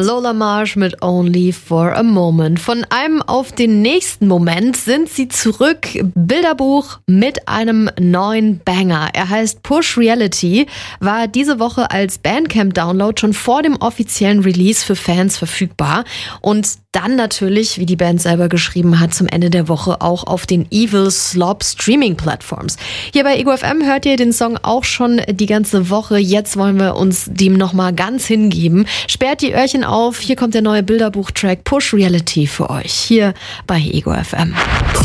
Lola Marsh mit Only for a Moment. Von einem auf den nächsten Moment sind sie zurück. Bilderbuch mit einem neuen Banger. Er heißt Push Reality, war diese Woche als Bandcamp-Download schon vor dem offiziellen Release für Fans verfügbar. Und dann natürlich, wie die Band selber geschrieben hat, zum Ende der Woche auch auf den Evil Slob Streaming-Plattforms. Hier bei Ego FM hört ihr den Song auch schon die ganze Woche. Jetzt wollen wir uns dem nochmal ganz hingeben. Sperrt die Öhrchen auf. Hier kommt der neue Bilderbuch-Track Push Reality für euch. Hier bei Ego FM.